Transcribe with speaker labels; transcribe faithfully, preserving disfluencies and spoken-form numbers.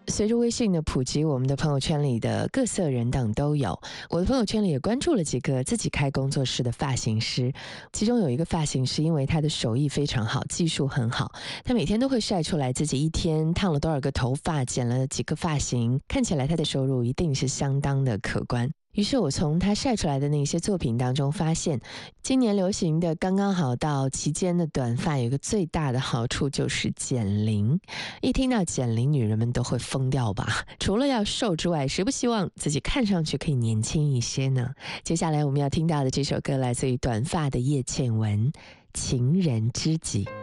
Speaker 1: 随着微信的普及，我们的朋友圈里的各色人等都有。我的朋友圈里也关注了几个自己开工作室的发型师，其中有一个发型师，因为他的手艺非常好，技术很好，他每天都会晒出来自己一天烫了多少个头发，剪了几个发型，看起来他的收入一定是相当的可观。于是我从他晒出来的那些作品当中发现，今年流行的刚刚好到齐肩的短发有一个最大的好处就是减龄。一听到减龄，女人们都会疯掉吧？除了要瘦之外，谁不希望自己看上去可以年轻一些呢？接下来我们要听到的这首歌来自于短发的叶倩文，《情人知己》。